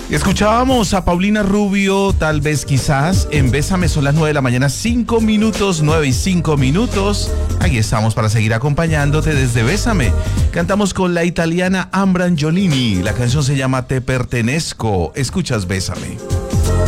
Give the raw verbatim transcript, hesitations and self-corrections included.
Escuchábamos a Paulina Rubio, tal vez quizás, en Bésame. Son las nueve de la mañana, cinco minutos, nueve y cinco minutos. Aquí estamos para seguir acompañándote desde Bésame. Cantamos con la italiana Ambra Angiolini. La canción se llama Te Pertenezco. Escuchas Bésame.